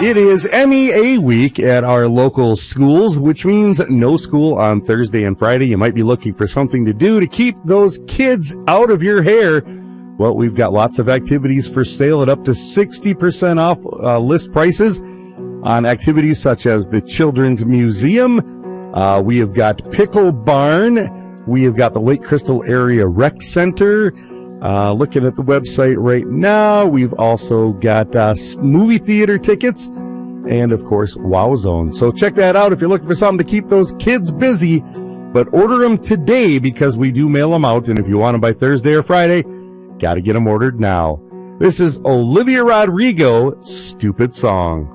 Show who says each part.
Speaker 1: It is MEA week at our local schools, which means no school on Thursday and Friday. You might be looking for something to do to keep those kids out of your hair. Well, we've got lots of activities for sale at up to 60% off list prices on activities such as the Children's Museum. We have got Pickle Barn. We have got the Lake Crystal Area Rec Center. Looking at the website right now, we've also got movie theater tickets and, of course, Wow Zone. So check that out if you're looking for something to keep those kids busy. But order them today because we do mail them out. And if you want them by Thursday or Friday, got to get them ordered now. This is Olivia Rodrigo, Stupid Song.